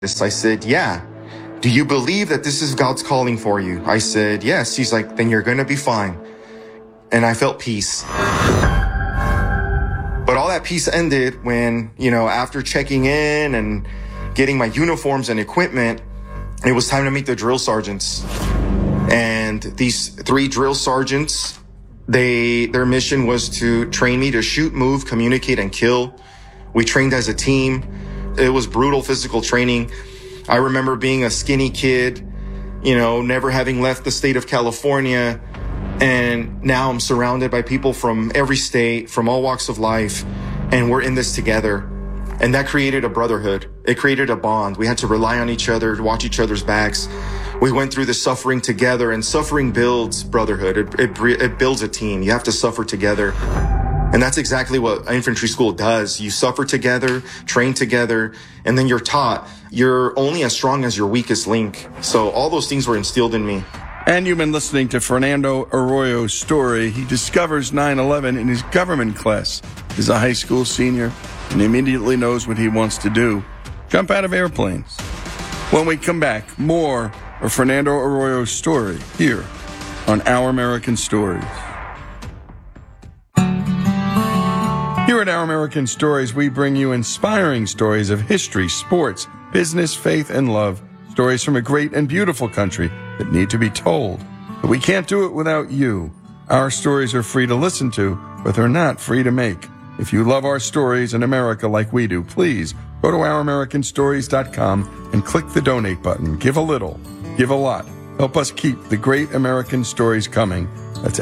I said, yeah. Do you believe that this is God's calling for you? I said, yes. He's like, then you're going to be fine. And I felt peace. But all that peace ended when, after checking in and getting my uniforms and equipment, it was time to meet the drill sergeants. And these 3 drill sergeants, their mission was to train me to shoot, move, communicate, and kill. We trained as a team. It was brutal physical training. I remember being a skinny kid, never having left the state of California. And now I'm surrounded by people from every state, from all walks of life. And we're in this together. And that created a brotherhood. It created a bond. We had to rely on each other, to watch each other's backs. We went through the suffering together, and suffering builds brotherhood. It builds a team. You have to suffer together. And that's exactly what infantry school does. You suffer together, train together, and then you're taught you're only as strong as your weakest link. So all those things were instilled in me. And you've been listening to Fernando Arroyo's story. He discovers 9/11 in his government class. He's a high school senior and immediately knows what he wants to do. Jump out of airplanes. When we come back, more of Fernando Arroyo's story here on Our American Stories. Here at Our American Stories, we bring you inspiring stories of history, sports, business, faith, and love. Stories from a great and beautiful country that need to be told. But we can't do it without you. Our stories are free to listen to, but they're not free to make. If you love our stories in America like we do, please go to ouramericanstories.com and click the donate button. Give a little, give a lot. Help us keep the great American stories coming. That's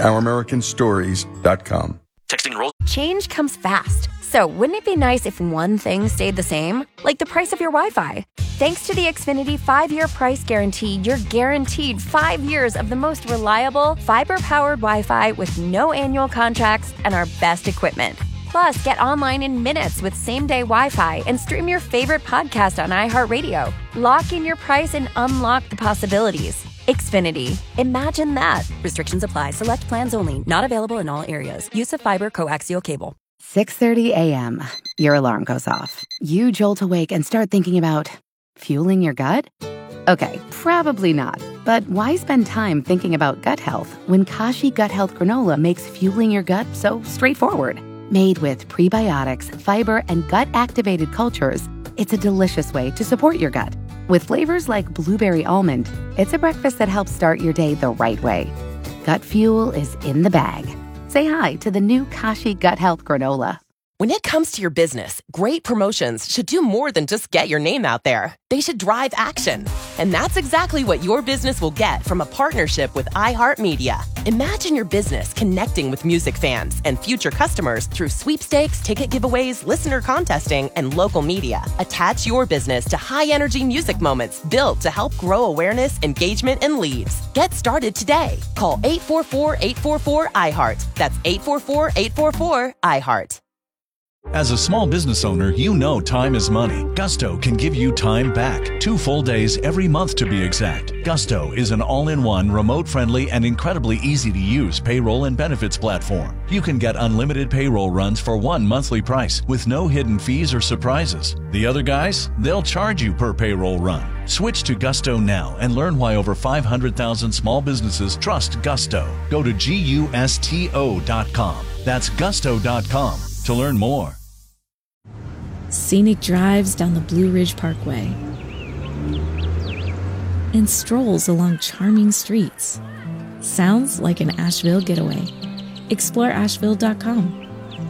ouramericanstories.com. Texting enroll. Change comes fast. So wouldn't it be nice if one thing stayed the same? Like the price of your Wi-Fi. Thanks to the Xfinity 5-year price guarantee, you're guaranteed 5 years of the most reliable, fiber-powered Wi-Fi with no annual contracts and our best equipment. Plus, get online in minutes with same-day Wi-Fi and stream your favorite podcast on iHeartRadio. Lock in your price and unlock the possibilities. Xfinity. Imagine that. Restrictions apply. Select plans only. Not available in all areas. Use of fiber coaxial cable. 6:30 a.m. Your alarm goes off. You jolt awake and start thinking about fueling your gut? Okay, probably not. But why spend time thinking about gut health when Kashi Gut Health Granola makes fueling your gut so straightforward? Made with prebiotics, fiber, and gut-activated cultures, it's a delicious way to support your gut. With flavors like blueberry almond, it's a breakfast that helps start your day the right way. Gut fuel is in the bag. Say hi to the new Kashi Gut Health Granola. When it comes to your business, great promotions should do more than just get your name out there. They should drive action. And that's exactly what your business will get from a partnership with iHeartMedia. Imagine your business connecting with music fans and future customers through sweepstakes, ticket giveaways, listener contesting, and local media. Attach your business to high-energy music moments built to help grow awareness, engagement, and leads. Get started today. Call 844-844-iHeart. That's 844-844-iHeart. As a small business owner, you know time is money. Gusto can give you time back. 2 full days every month to be exact. Gusto is an all-in-one, remote-friendly, and incredibly easy-to-use payroll and benefits platform. You can get unlimited payroll runs for one monthly price with no hidden fees or surprises. The other guys, they'll charge you per payroll run. Switch to Gusto now and learn why over 500,000 small businesses trust Gusto. Go to GUSTO.com. That's Gusto.com to learn more. Scenic drives down the Blue Ridge Parkway and strolls along charming streets. Sounds like an Asheville getaway. Explore Asheville.com.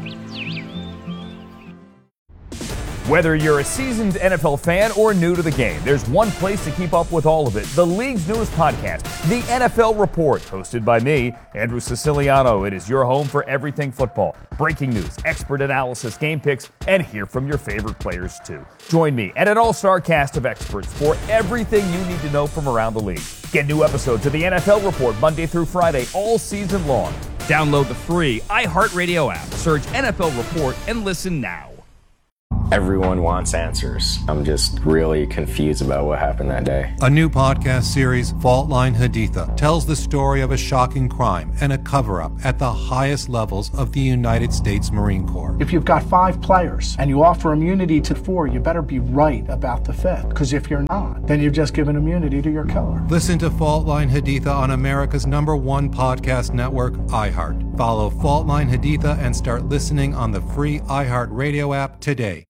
Whether you're a seasoned NFL fan or new to the game, there's one place to keep up with all of it. The league's newest podcast, The NFL Report, hosted by me, Andrew Siciliano. It is your home for everything football. Breaking news, expert analysis, game picks, and hear from your favorite players too. Join me and an all-star cast of experts for everything you need to know from around the league. Get new episodes of The NFL Report Monday through Friday all season long. Download the free iHeartRadio app, search NFL Report, and listen now. Everyone wants answers. I'm just really confused about what happened that day. A new podcast series, Fault Line Haditha, tells the story of a shocking crime and a cover-up at the highest levels of the United States Marine Corps. If you've got 5 players and you offer immunity to 4, you better be right about the 5th. Because if you're not, then you've just given immunity to your killer. Listen to Fault Line Haditha on America's #1 podcast network, iHeart. Follow Fault Line Haditha and start listening on the free iHeart Radio app today.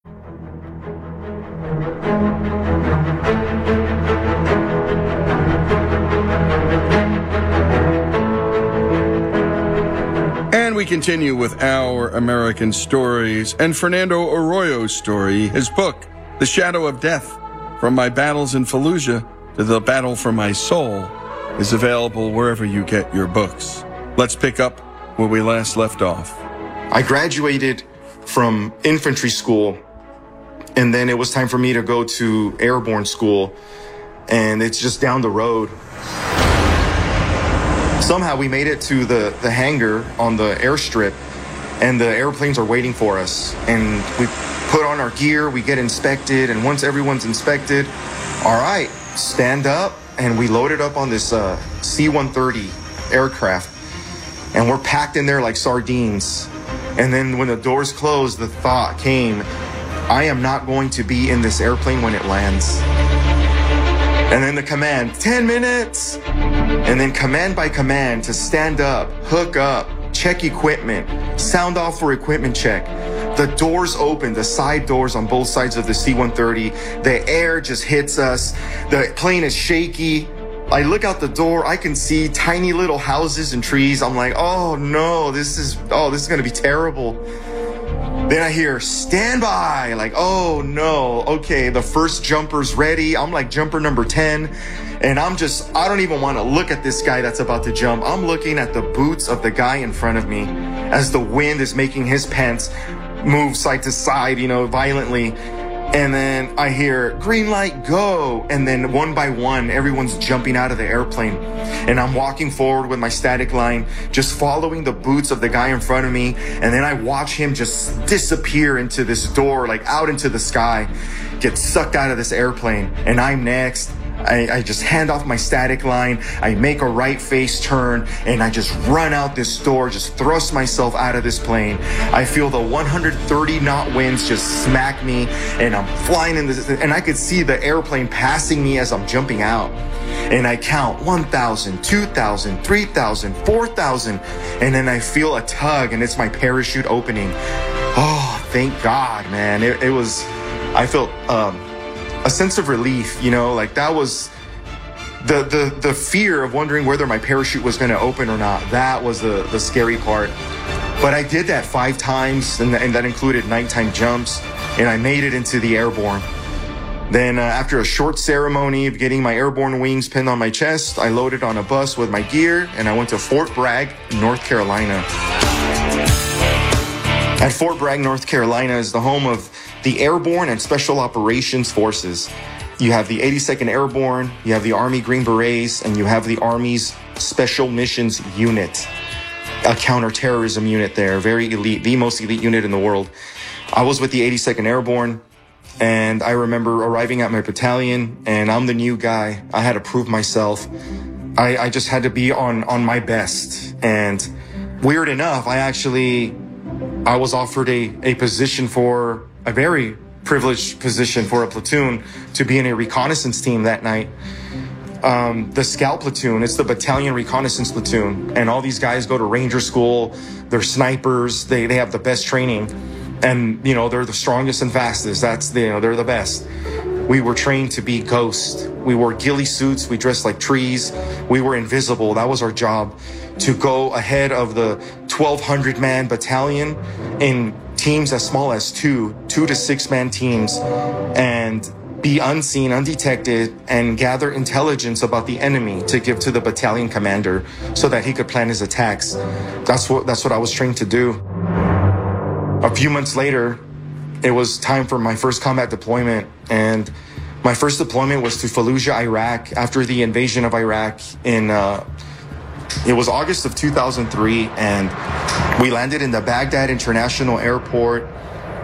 And we continue with our American stories and Fernando Arroyo's story. His book, The Shadow of Death, From My Battles in Fallujah to the Battle for My Soul, is available wherever you get your books. Let's pick up where we last left off. I graduated from infantry school, and then it was time for me to go to airborne school, and it's just down the road. Somehow we made it to the hangar on the airstrip, and the airplanes are waiting for us. And we put on our gear, we get inspected, and once everyone's inspected, all right, stand up. And we loaded up on this C-130 aircraft, and we're packed in there like sardines. And then when the doors closed, the thought came, I am not going to be in this airplane when it lands. And then the command, 10 minutes. And then command by command to stand up, hook up, check equipment, sound off for equipment check. The doors open, the side doors on both sides of the C-130. The air just hits us. The plane is shaky. I look out the door, I can see tiny little houses and trees. I'm like, oh no, this is gonna be terrible. Then I hear, stand by, like, oh no, okay, the first jumper's ready. I'm like jumper number 10, and I don't even want to look at this guy that's about to jump. I'm looking at the boots of the guy in front of me as the wind is making his pants move side to side, violently. And then I hear, green light, go. And then one by one, everyone's jumping out of the airplane. And I'm walking forward with my static line, just following the boots of the guy in front of me. And then I watch him just disappear into this door, like out into the sky, get sucked out of this airplane. And I'm next. I just hand off my static line. I make a right face turn, and I just run out this door, just thrust myself out of this plane. I feel the 130 knot winds just smack me, and I'm flying in this, and I could see the airplane passing me as I'm jumping out. And I count 1,000, 2,000, 3,000, 4,000, and then I feel a tug, and it's my parachute opening. Oh, thank God, man. I felt a sense of relief, like that was the fear of wondering whether my parachute was going to open or not. That was the scary part. But I did that 5 times, and that included nighttime jumps, and I made it into the airborne. Then after a short ceremony of getting my airborne wings pinned on my chest, I loaded on a bus with my gear, and I went to Fort Bragg, North Carolina. At Fort Bragg, North Carolina is the home of the Airborne and Special Operations Forces. You have the 82nd Airborne, you have the Army Green Berets, and you have the Army's Special Missions Unit, a counterterrorism unit there, very elite, the most elite unit in the world. I was with the 82nd Airborne, and I remember arriving at my battalion, and I'm the new guy. I had to prove myself. I just had to be on my best. And weird enough, I was offered a position for a very privileged position for a platoon to be in a reconnaissance team that night. The scout platoon, it's the battalion reconnaissance platoon. And all these guys go to ranger school. They're snipers. They have the best training. And, they're the strongest and fastest. They're the best. We were trained to be ghosts. We wore ghillie suits. We dressed like trees. We were invisible. That was our job, to go ahead of the 1,200-man battalion in teams as small as 2 to 6 man teams, and be unseen, undetected, and gather intelligence about the enemy to give to the battalion commander so that he could plan his attacks. That's what I was trained to do. A few months later, it was time for my first combat deployment, and my first deployment was to Fallujah, Iraq, after the invasion of Iraq it was August of 2003, and we landed in the Baghdad International Airport,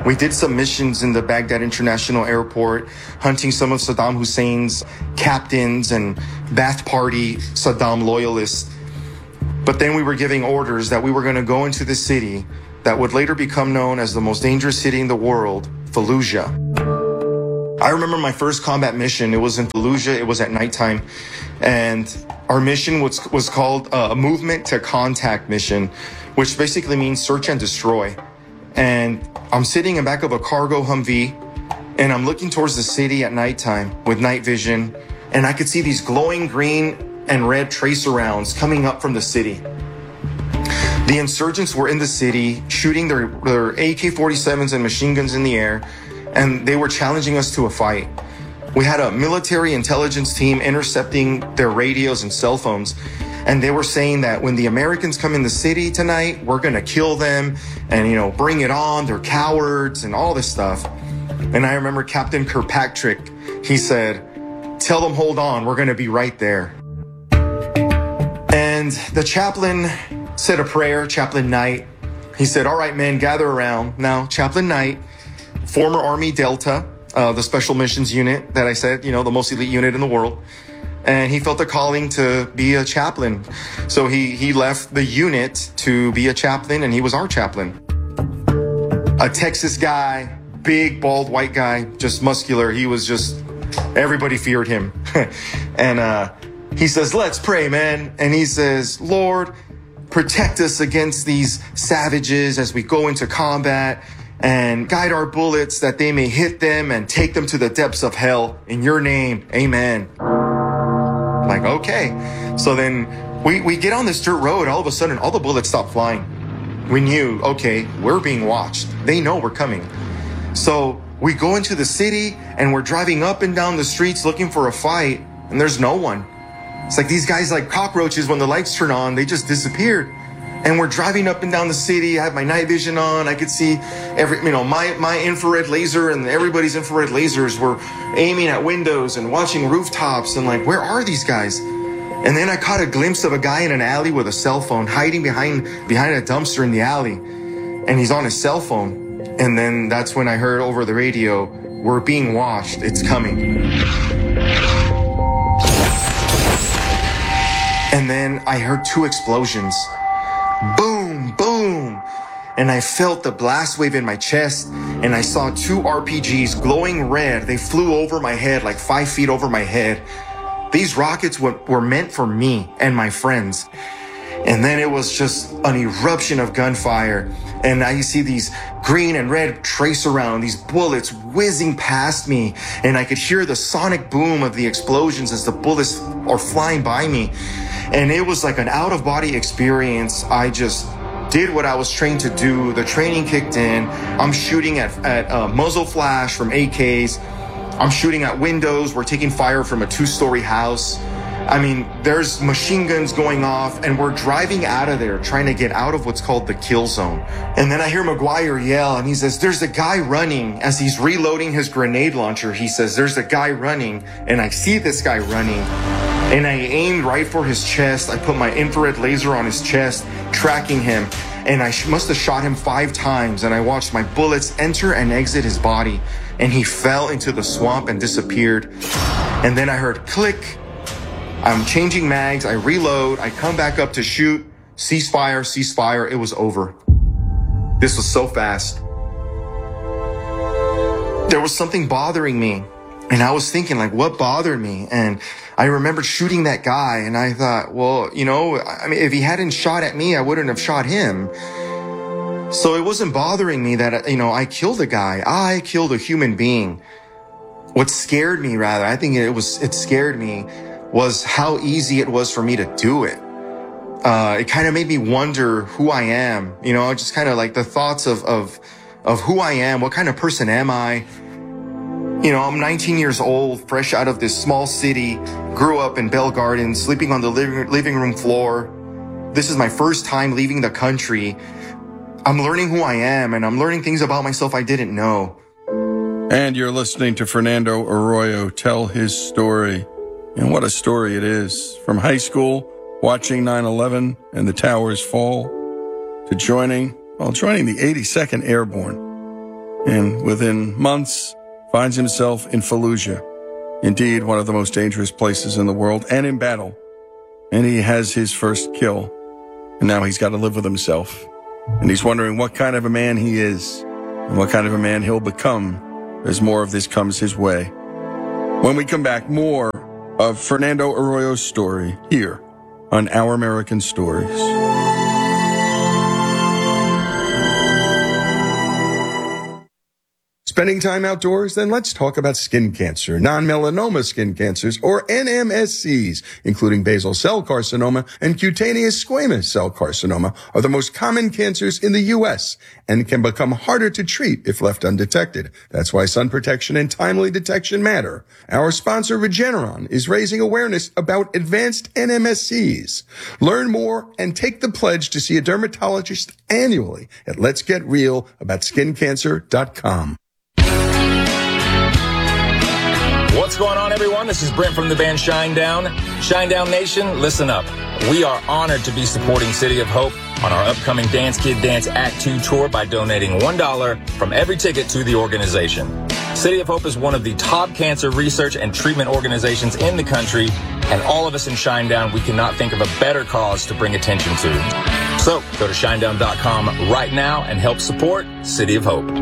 We did some missions in the Baghdad International Airport, hunting some of Saddam Hussein's captains and Ba'ath Party Saddam loyalists. But then we were giving orders that we were going to go into the city that would later become known as the most dangerous city in the world, Fallujah. I remember my first combat mission. It was in Fallujah. It was at nighttime. And our mission was called a movement to contact mission, which basically means search and destroy. And I'm sitting in back of a cargo Humvee, and I'm looking towards the city at nighttime with night vision. And I could see these glowing green and red tracer rounds coming up from the city. The insurgents were in the city shooting their AK-47s and machine guns in the air, and they were challenging us to a fight. We had a military intelligence team intercepting their radios and cell phones, and they were saying that when the Americans come in the city tonight, we're gonna kill them and, bring it on, they're cowards and all this stuff. And I remember Captain Kirkpatrick, he said, "Tell them hold on, we're gonna be right there." And the chaplain said a prayer, Chaplain Knight. He said, "All right, men, gather around." Now, Chaplain Knight, former Army Delta, the Special Missions Unit that I said, the most elite unit in the world. And he felt a calling to be a chaplain. So he left the unit to be a chaplain, and he was our chaplain. A Texas guy, big, bald, white guy, just muscular. He was just, everybody feared him. And he says, "Let's pray, man." And he says, "Lord, protect us against these savages as we go into combat, and guide our bullets that they may hit them and take them to the depths of hell. In your name, amen." Like, okay. So then we get on this dirt road. All of a sudden, all the bullets stop flying. We knew, okay, we're being watched. They know we're coming. So we go into the city, and we're driving up and down the streets looking for a fight, and there's no one. It's like these guys, like cockroaches, when the lights turn on, they just disappeared. And we're driving up and down the city. I had my night vision on. I could see my infrared laser and everybody's infrared lasers were aiming at windows and watching rooftops, and like, where are these guys? And then I caught a glimpse of a guy in an alley with a cell phone hiding behind a dumpster in the alley. And he's on his cell phone. And then that's when I heard over the radio, "We're being watched. It's coming." And then I heard two explosions. Boom, boom. And I felt the blast wave in my chest, and I saw two RPGs glowing red. They flew over my head, like 5 feet over my head. These rockets were meant for me and my friends. And then it was just an eruption of gunfire. And I see these green and red tracer round, these bullets whizzing past me. And I could hear the sonic boom of the explosions as the bullets are flying by me. And it was like an out-of-body experience. I just did what I was trained to do. The training kicked in. I'm shooting at muzzle flash from AKs. I'm shooting at windows. We're taking fire from a 2-story house. I mean, there's machine guns going off, and we're driving out of there, trying to get out of what's called the kill zone. And then I hear McGuire yell, and he says, "There's a guy running." As he's reloading his grenade launcher, he says, "There's a guy running." And I see this guy running, and I aimed right for his chest. I put my infrared laser on his chest, tracking him, and I must have shot him 5 times, and I watched my bullets enter and exit his body, and he fell into the swamp and disappeared. And then I heard click. I'm changing mags, I reload, I come back up to shoot, ceasefire, it was over. This was so fast. There was something bothering me, and I was thinking, like, what bothered me? And I remember shooting that guy, and I thought, well, if he hadn't shot at me, I wouldn't have shot him. So it wasn't bothering me that, I killed a guy. I killed a human being. What scared me, rather, I think it scared me, was how easy it was for me to do it. It kind of made me wonder who I am, just kind of like the thoughts of who I am. What kind of person am I? I'm 19 years old, fresh out of this small city, grew up in Bell Gardens, sleeping on the living room floor. This is my first time leaving the country. I'm learning who I am, and I'm learning things about myself I didn't know. And you're listening to Fernando Arroyo tell his story. And what a story it is. From high school, watching 9/11 and the towers fall, to joining the 82nd Airborne. and within months finds himself in Fallujah, indeed one of the most dangerous places in the world, and in battle. And he has his first kill, and now he's got to live with himself. And he's wondering what kind of a man he is and what kind of a man he'll become as more of this comes his way. When we come back, more of Fernando Arroyo's story here on Our American Stories. Spending time outdoors? Then let's talk about skin cancer. Non-melanoma skin cancers, or NMSCs, including basal cell carcinoma and cutaneous squamous cell carcinoma, are the most common cancers in the U.S. and can become harder to treat if left undetected. That's why sun protection and timely detection matter. Our sponsor, Regeneron, is raising awareness about advanced NMSCs. Learn more and take the pledge to see a dermatologist annually at letsgetrealaboutSkinCancer.com. What's going on, everyone? This is Brent from the band Shinedown. Shinedown Nation, listen up. We are honored to be supporting City of Hope on our upcoming Dance Kid Dance Act 2 tour by donating $1 from every ticket to the organization. City of Hope is one of the top cancer research and treatment organizations in the country, and all of us in Shinedown, we cannot think of a better cause to bring attention to. So go to shinedown.com right now and help support City of Hope.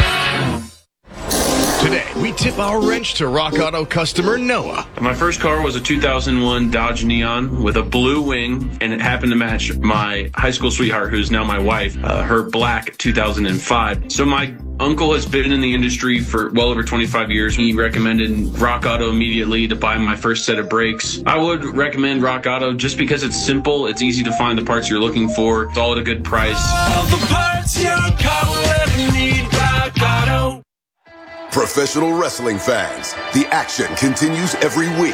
Today, we tip our wrench to Rock Auto customer Noah. My first car was a 2001 Dodge Neon with a blue wing, and it happened to match my high school sweetheart, who's now my wife, her black 2005. So my uncle has been in the industry for well over 25 years. He recommended Rock Auto immediately to buy my first set of brakes. I would recommend Rock Auto just because it's simple, it's easy to find the parts you're looking for, it's all at a good price. All the parts your car will ever need, Rock Auto. Professional wrestling fans, the action continues every week.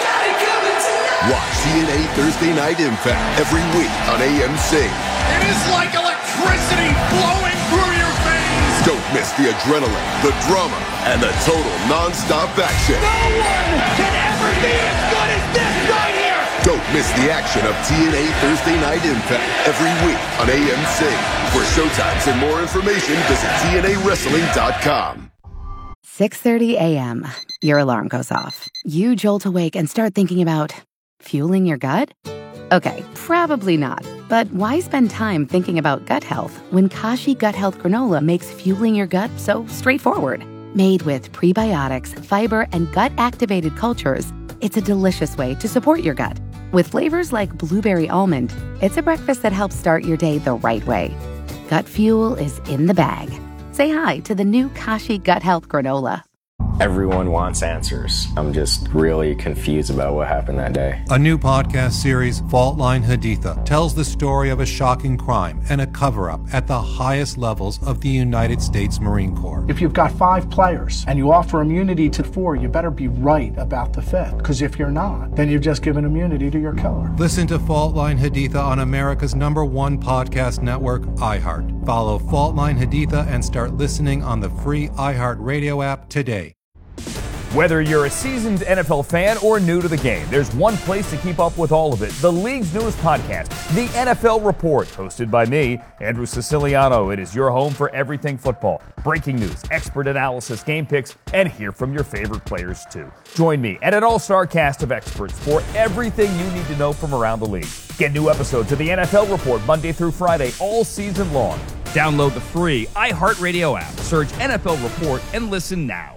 Watch TNA Thursday Night Impact every week on AMC. It is like electricity flowing through your veins. Don't miss the adrenaline, the drama, and the total non-stop action. No one can ever be as good as this right here. Don't miss the action of TNA Thursday Night Impact every week on AMC. For showtimes and more information, visit TNAWrestling.com. 6:30 a.m. Your alarm goes off. You jolt awake and start thinking about fueling your gut? Okay, probably not. But why spend time thinking about gut health when Kashi Gut Health Granola makes fueling your gut so straightforward? Made with prebiotics, fiber, and gut-activated cultures, it's a delicious way to support your gut. With flavors like blueberry almond, it's a breakfast that helps start your day the right way. Gut fuel is in the bag. Say hi to the new Kashi Gut Health Granola. Everyone wants answers. I'm just really confused about what happened that day. A new podcast series, Fault Line Haditha, tells the story of a shocking crime and a cover-up at the highest levels of the United States Marine Corps. If you've got 5 players and you offer immunity to 4, you better be right about the 5th. Because if you're not, then you've just given immunity to your killer. Listen to Fault Line Haditha on America's #1 podcast network, iHeart. Follow Fault Line Haditha and start listening on the free iHeart Radio app today. Whether you're a seasoned NFL fan or new to the game, there's one place to keep up with all of it. The league's newest podcast, The NFL Report, hosted by me, Andrew Siciliano. It is your home for everything football. Breaking news, expert analysis, game picks, and hear from your favorite players too. Join me and an all-star cast of experts for everything you need to know from around the league. Get new episodes of The NFL Report Monday through Friday all season long. Download the free iHeartRadio app. Search NFL Report and listen now.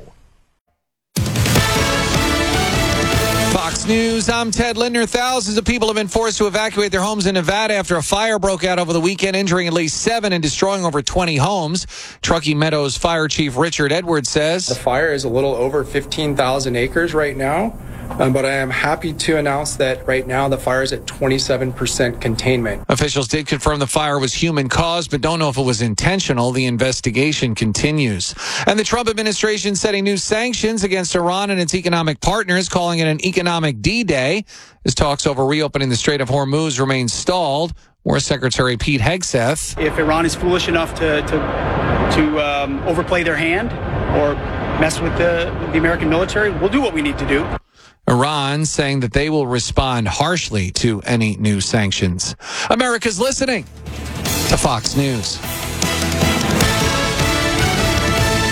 Fox News, I'm Ted Linder. Thousands of people have been forced to evacuate their homes in Nevada after a fire broke out over the weekend, injuring at least 7 and destroying over 20 homes. Truckee Meadows Fire Chief Richard Edwards says the fire is a little over 15,000 acres right now, but I am happy to announce that right now the fire is at 27% containment. Officials did confirm the fire was human caused, but don't know if it was intentional. The investigation continues. And the Trump administration setting new sanctions against Iran and its economic partners, calling it an economic D-Day, as talks over reopening the Strait of Hormuz remain stalled. War Secretary Pete Hegseth. If Iran is foolish enough to overplay their hand or mess with the American military, we'll do what we need to do. Iran saying that they will respond harshly to any new sanctions. America's listening to Fox News.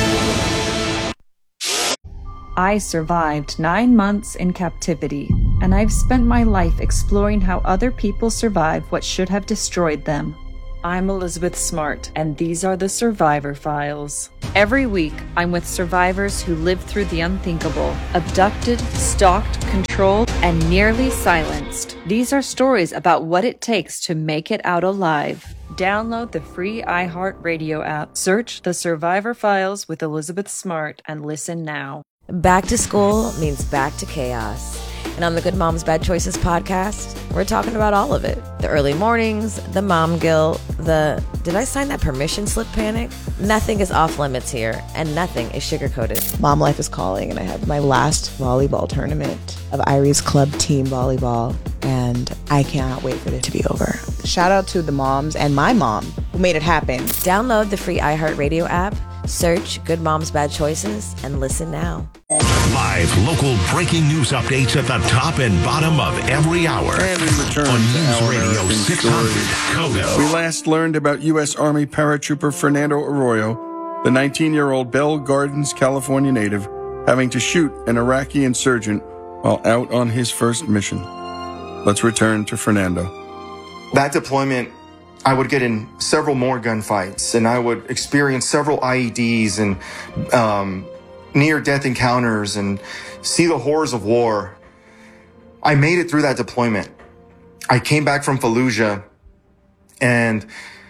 I survived 9 months in captivity, and I've spent my life exploring how other people survive what should have destroyed them. I'm Elizabeth Smart, and these are the Survivor Files. Every week, I'm with survivors who lived through the unthinkable, abducted, stalked, controlled, and nearly silenced. These are stories about what it takes to make it out alive. Download the free iHeartRadio app. Search The Survivor Files with Elizabeth Smart and listen now. Back to school means back to chaos. And on the Good Moms Bad Choices podcast, we're talking about all of it. The early mornings, the mom guilt, the did I sign that permission slip panic? Nothing is off limits here, and nothing is sugar-coated. Mom life is calling, and I have my last volleyball tournament of Irie's club team volleyball, and I cannot wait for it to be over. Shout out to the moms and my mom who made it happen. Download the free iHeartRadio app, search Good Moms Bad Choices, and listen now. Live local breaking news updates at the top and bottom of every hour. And in return on to News Our Radio American 600 Kogo. We last learned about U.S. Army paratrooper Fernando Arroyo, the 19-year-old Bell Gardens, California native, having to shoot an Iraqi insurgent while out on his first mission. Let's return to Fernando. That deployment, I would get in several more gunfights, and I would experience several IEDs and near-death encounters and see the horrors of war. I made it through that deployment. I came back from Fallujah, and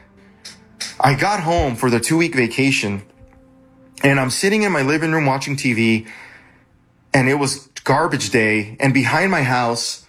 I got home for the 2-week vacation, and I'm sitting in my living room watching TV, and it was garbage day, and behind my house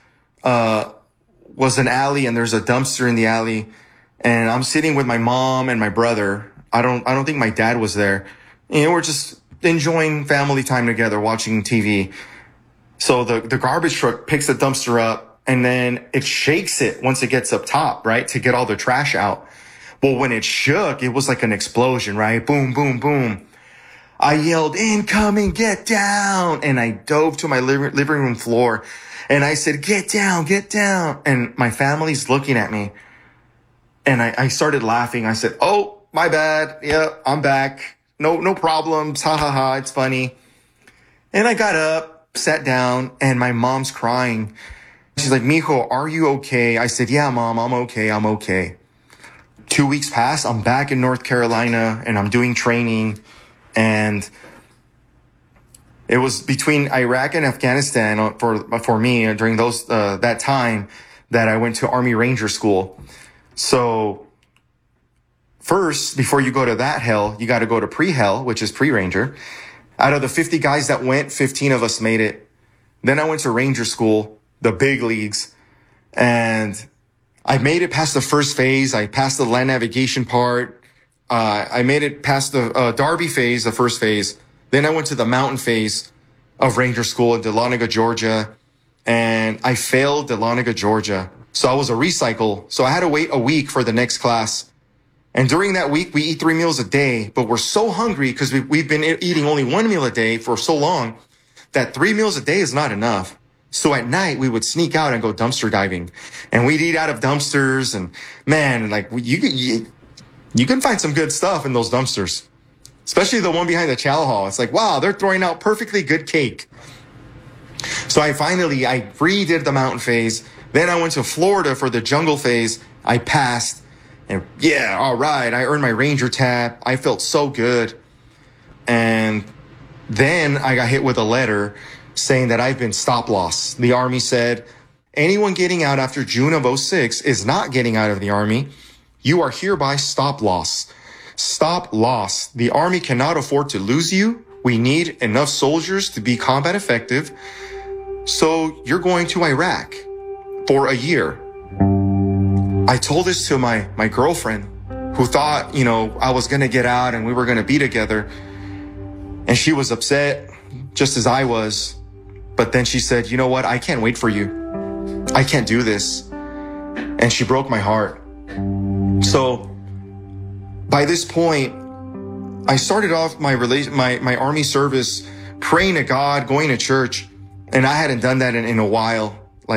was an alley, and there's a dumpster in the alley, and I'm sitting with my mom and my brother. I don't think my dad was there. We're just enjoying family time together, watching TV. So the garbage truck picks the dumpster up, and then it shakes it once it gets up top, right, to get all the trash out. Well, when it shook, it was like an explosion, right? Boom, boom, boom. I yelled, "Incoming, get down!" And I dove to my living room floor, and I said, "Get down, get down!" And my family's looking at me, and I started laughing. I said, "Oh, my bad. Yeah, I'm back. No problems. Ha ha ha. It's funny." And I got up, sat down, and my mom's crying. She's like, "Mijo, are you okay?" I said, "Yeah, Mom, I'm okay. 2 weeks passed. I'm back in North Carolina, and I'm doing training. And it was between Iraq and Afghanistan for me during that time that I went to Army Ranger School. So first, before you go to that hell, you got to go to pre-hell, which is pre-ranger. Out of the 50 guys that went, 15 of us made it. Then I went to Ranger School, the big leagues, and I made it past the first phase. I passed the land navigation part. I made it past the Darby phase, the first phase. Then I went to the mountain phase of Ranger School in Dahlonega, Georgia, and I failed Dahlonega, Georgia. So I was a recycle. So I had to wait a week for the next class. And during that week, we eat 3 meals a day, but we're so hungry because we've been eating only 1 meal a day for so long that 3 meals a day is not enough. So at night, we would sneak out and go dumpster diving, and we'd eat out of dumpsters. And man, like you can find some good stuff in those dumpsters, especially the one behind the chow hall. It's like, wow, they're throwing out perfectly good cake. So I redid the mountain phase. Then I went to Florida for the jungle phase. I passed. And yeah, all right, I earned my Ranger tab. I felt so good. And then I got hit with a letter saying that I've been stop loss. The Army said, anyone getting out after June of 2006 is not getting out of the Army. You are hereby stop loss. Stop loss. The Army cannot afford to lose you. We need enough soldiers to be combat effective. So you're going to Iraq for a year. I told this to my girlfriend, who thought, I was going to get out and we were going to be together. And she was upset, just as I was. But then she said, "You know what? I can't wait for you. I can't do this." And she broke my heart. So by this point, I started off my Army service praying to God, going to church. And I hadn't done that in a while.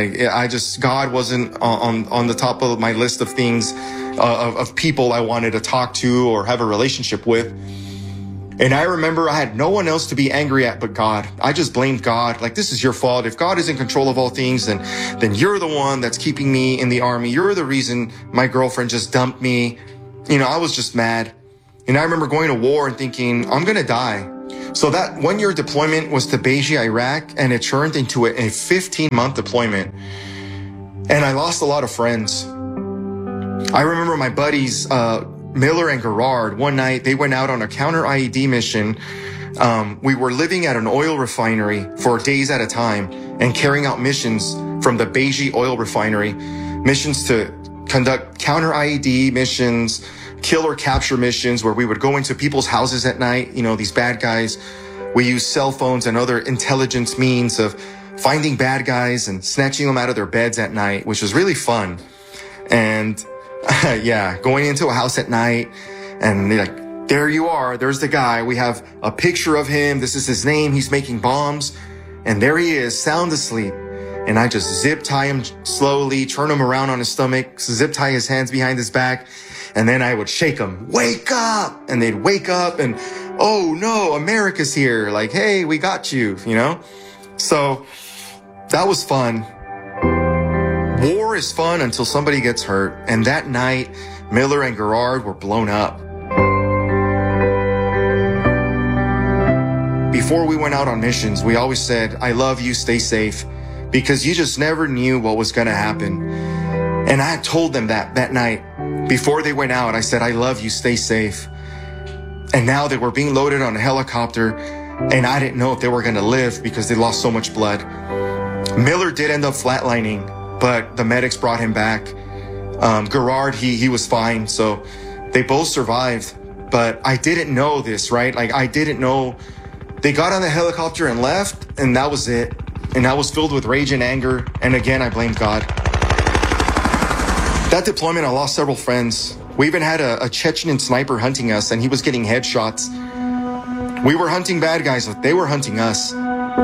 God wasn't on the top of my list of things, of people I wanted to talk to or have a relationship with. And I remember I had no one else to be angry at but God. I just blamed God. Like, this is your fault. If God is in control of all things, then you're the one that's keeping me in the Army. You're the reason my girlfriend just dumped me. I was just mad. And I remember going to war and thinking, I'm going to die. So that 1-year deployment was to Beiji, Iraq, and it turned into a 15-month deployment. And I lost a lot of friends. I remember my buddies, Miller and Gerard, one night they went out on a counter IED mission. We were living at an oil refinery for days at a time and carrying out missions from the Beiji oil refinery, missions to conduct counter IED missions, kill or capture missions where we would go into people's houses at night. These bad guys, we use cell phones and other intelligence means of finding bad guys and snatching them out of their beds at night, which was really fun. And going into a house at night and they're like, there you are. There's the guy. We have a picture of him. This is his name. He's making bombs. And there he is, sound asleep. And I just zip tie him slowly, turn him around on his stomach, zip tie his hands behind his back. And then I would shake him, wake up. And they'd wake up and, oh no, America's here. Like, hey, we got you, So that was fun. War is fun until somebody gets hurt. And that night, Miller and Gerard were blown up. Before we went out on missions, we always said, I love you, stay safe, because you just never knew what was going to happen. And I had told them that night. Before they went out, I said, I love you, stay safe. And now they were being loaded on a helicopter, and I didn't know if they were going to live because they lost so much blood. Miller did end up flatlining, but the medics brought him back. Gerard, he was fine, so they both survived. But I didn't know this, right? Like, I didn't know. They got on the helicopter and left, and that was it. And I was filled with rage and anger, and again, I blamed God. That deployment, I lost several friends. We even had a Chechen sniper hunting us, and he was getting headshots. We were hunting bad guys, but they were hunting us.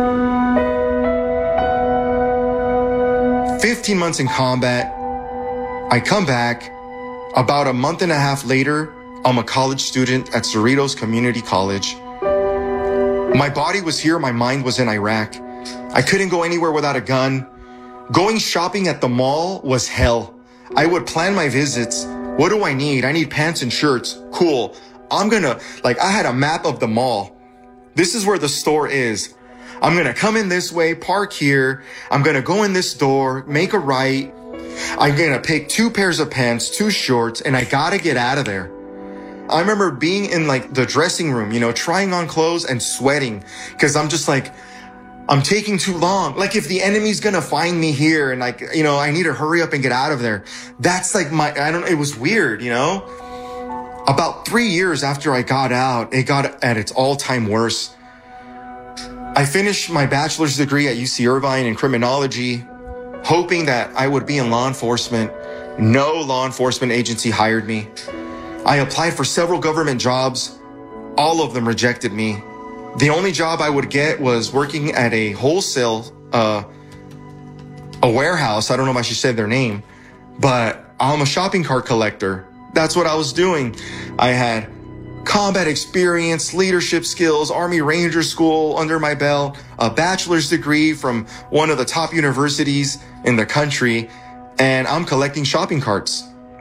15 months in combat. I come back. About a month and a half later, I'm a college student at Cerritos Community College. My body was here, my mind was in Iraq. I couldn't go anywhere without a gun. Going shopping at the mall was hell. I would plan my visits. What do I need? I need pants and shirts. Cool. I had a map of the mall. This is where the store is. I'm going to come in this way, park here. I'm going to go in this door, make a right. I'm going to pick 2 pairs of pants, 2 shorts, and I got to get out of there. I remember being in the dressing room, trying on clothes and sweating because I'm just like, I'm taking too long. Like, if the enemy's going to find me here and I need to hurry up and get out of there. That's like it was weird, About 3 years after I got out, it got at its all-time worst. I finished my bachelor's degree at UC Irvine in criminology, hoping that I would be in law enforcement. No law enforcement agency hired me. I applied for several government jobs. All of them rejected me. The only job I would get was working at a wholesale, a warehouse. I don't know if I should say their name, but I'm a shopping cart collector. That's what I was doing. I had combat experience, leadership skills, Army Ranger School under my belt, a bachelor's degree from one of the top universities in the country, and I'm collecting shopping carts.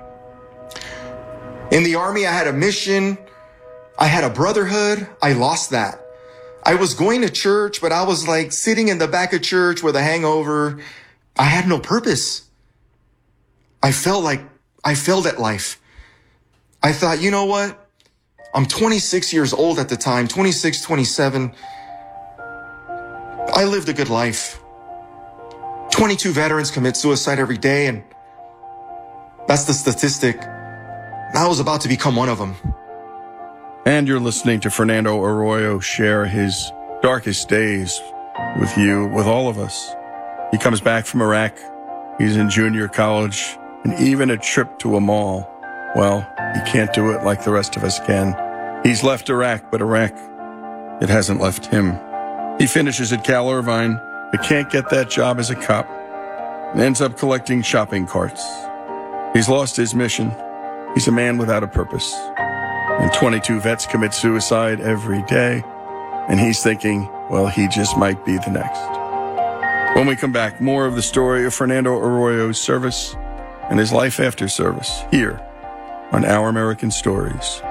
In the Army, I had a mission. I had a brotherhood. I lost that. I was going to church, but I was like sitting in the back of church with a hangover. I had no purpose. I felt like I failed at life. I thought, you know what? I'm 26 years old at the time, 26, 27. I lived a good life. 22 veterans commit suicide every day, and that's the statistic. I was about to become one of them. And you're listening to Fernando Arroyo share his darkest days with you, with all of us. He comes back from Iraq. He's in junior college, and even a trip to a mall. Well, he can't do it like the rest of us can. He's left Iraq, but Iraq, it hasn't left him. He finishes at Cal Irvine, but can't get that job as a cop, and ends up collecting shopping carts. He's lost his mission. He's a man without a purpose. And 22 vets commit suicide every day. And he's thinking, well, he just might be the next. When we come back, more of the story of Fernando Arroyo's service and his life after service here on Our American Stories.